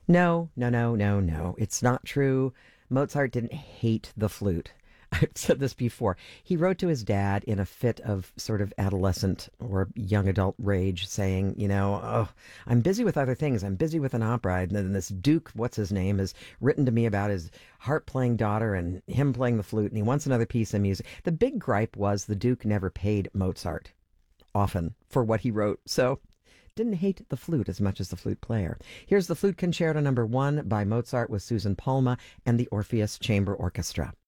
No, no, no, no, no. It's not true. Mozart didn't hate the flute. I've said this before. He wrote to his dad in a fit of sort of adolescent or young adult rage, saying, oh, I'm busy with other things. I'm busy with an opera. And then this Duke, what's his name, has written to me about his harp playing daughter and him playing the flute, and he wants another piece of music. The big gripe was the Duke never paid Mozart often for what he wrote. So didn't hate the flute as much as the flute player. Here's the Flute Concerto number 1 by Mozart with Susan Palma and the Orpheus Chamber Orchestra.